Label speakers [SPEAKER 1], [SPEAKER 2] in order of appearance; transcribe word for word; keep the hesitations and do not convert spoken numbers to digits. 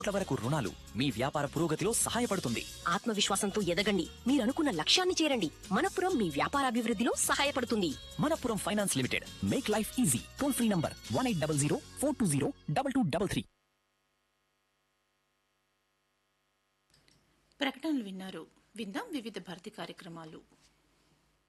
[SPEAKER 1] కోట్ల వరకు రుణాలు మీ వ్యాపార పురోగతిలో సహాయపడుతుంది.
[SPEAKER 2] ఆత్మవిశ్వాసంతో ఎదగండి, మీరనుకున్న లక్ష్యాన్ని చేరండి. మనపురం మీ వ్యాపారాభివృద్ధిలో సహాయపడుతుంది.
[SPEAKER 1] Manappuram finance limited, make life easy. Toll free number one eight double zero four two zero double two double three.
[SPEAKER 3] ప్రకటనలు విన్నారు. విందాం వివిధ భారతి కార్యక్రమాలు.